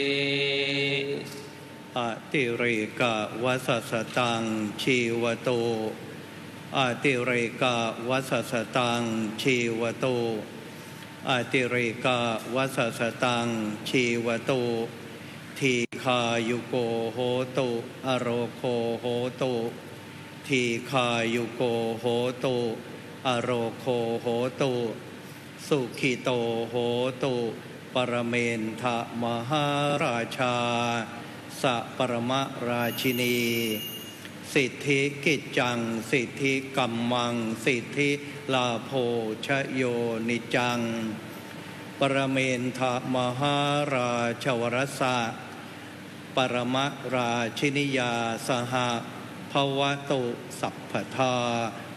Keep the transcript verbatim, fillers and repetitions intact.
อติเรกะวัสสตังชีวโตอติเรกะวัสสตังชีวโตอติเรกะวัสสตังชีวโตทีคายุโกโหตุอโรโคโหตุทีคายุโกโหตุอโรโคโหตุสุขิโตโหตุปรเมนทะมหาราชาสัปรมราชินีสิทธิกิจจังสิทธิกัมมังสิทธิลาโภชโยนิจังปรเมนทะมหาราชวรสะปรมราชินิยาสหภวตุสัพพทา